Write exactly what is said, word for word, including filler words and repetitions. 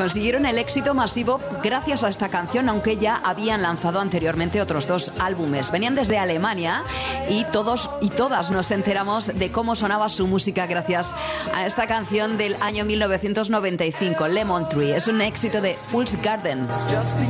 Consiguieron el éxito masivo gracias a esta canción, aunque ya habían lanzado anteriormente otros dos álbumes. Venían desde Alemania y todos y todas nos enteramos de cómo sonaba su música gracias a esta canción del año mil novecientos noventa y cinco, Lemon Tree. Es un éxito de Fool's Garden.